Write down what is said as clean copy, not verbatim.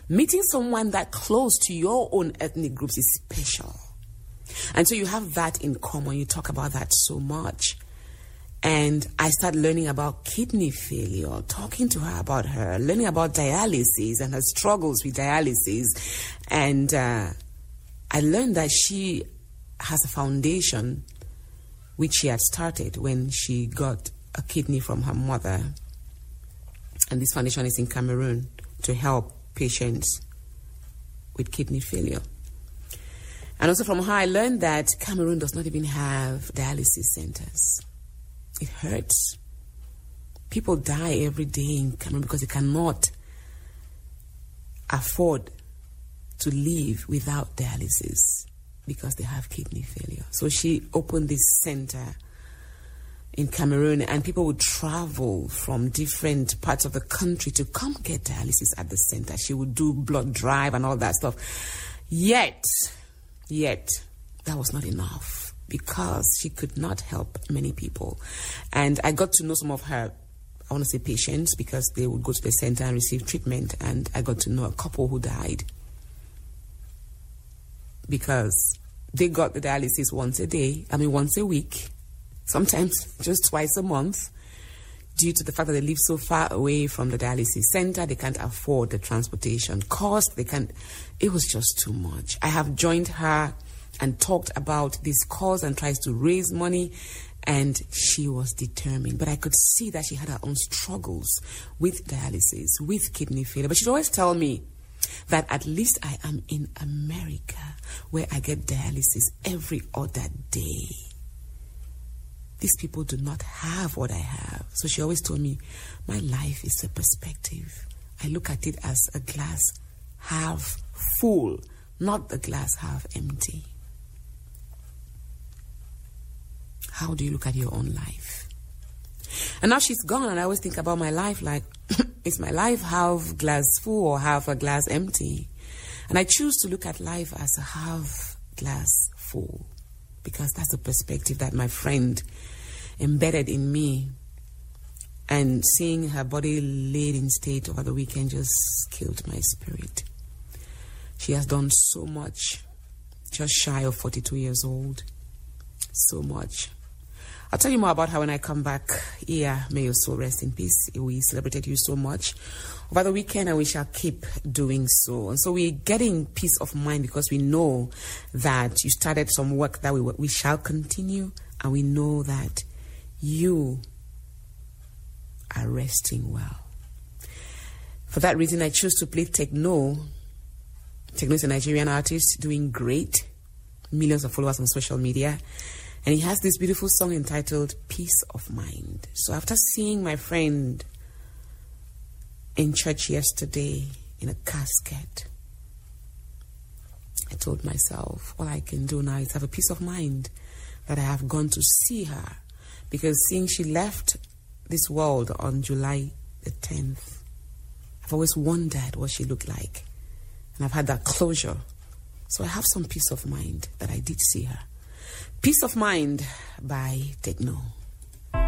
Meeting someone that close to your own ethnic groups is special. And so you have that in common. You talk about that so much. And I started learning about kidney failure, talking to her about her, learning about dialysis and her struggles with dialysis. And I learned that she has a foundation which she had started when she got a kidney from her mother. And this foundation is in Cameroon to help patients with kidney failure. And also from her, I learned that Cameroon does not even have dialysis centers. It hurts. People die every day in Cameroon because they cannot afford to live without dialysis because they have kidney failure. So she opened this center in Cameroon, and people would travel from different parts of the country to come get dialysis at the center. She would do blood drive and all that stuff. Yet, that was not enough because she could not help many people. And I got to know some of her, I want to say patients, because they would go to the center and receive treatment. And I got to know a couple who died because they got the dialysis once a week, sometimes just twice a month, due to the fact that they live so far away from the dialysis center. They can't afford the transportation cost. It was just too much. I have joined her and talked about this cause and tries to raise money, and she was determined. But I could see that she had her own struggles with dialysis, with kidney failure. But she'd always tell me that at least I am in America, where I get dialysis every other day. These people do not have what I have. So she always told me, my life is a perspective. I look at it as a glass half full, not the glass half empty. How do you look at your own life? And now she's gone, and I always think about my life like, is my life half glass full or half a glass empty? And I choose to look at life as a half glass full, because that's the perspective that my friend embedded in me. And seeing her body laid in state over the weekend just killed my spirit. She has done so much, just shy of 42 years old. So much. I'll tell you more about her when I come back. Iya, may your soul rest in peace. We celebrated you so much over the weekend, and we shall keep doing so. And so we're getting peace of mind because we know that you started some work that we shall continue, and we know that you are resting well. For that reason, I choose to play Tekno. Tekno is a Nigerian artist doing great, millions of followers on social media. And he has this beautiful song entitled Peace of Mind. So after seeing my friend in church yesterday in a casket, I told myself, all I can do now is have a peace of mind that I have gone to see her. Because seeing she left this world on July the 10th, I've always wondered what she looked like. And I've had that closure. So I have some peace of mind that I did see her. Peace of Mind by Tekno.